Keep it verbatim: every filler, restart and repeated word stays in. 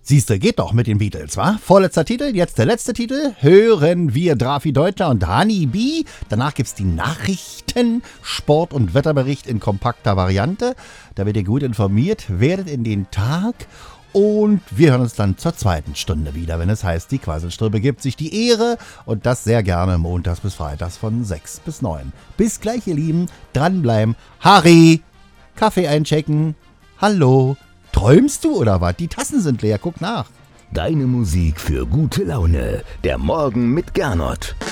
Siehste, geht doch mit den Beatles, wa? Vorletzter Titel, jetzt der letzte Titel. Hören wir Drafi Deutscher und Honey B. Danach gibt's die Nachrichten, Sport- und Wetterbericht in kompakter Variante. Da werdet ihr gut informiert, werdet in den Tag. Und wir hören uns dann zur zweiten Stunde wieder, wenn es heißt, die Quasselstrippe gibt sich die Ehre. Und das sehr gerne montags bis freitags von sechs bis neun. Bis gleich, ihr Lieben. Dranbleiben. Harry, Kaffee einchecken. Hallo. Träumst du oder was? Die Tassen sind leer. Guck nach. Deine Musik für gute Laune. Der Morgen mit Gernot.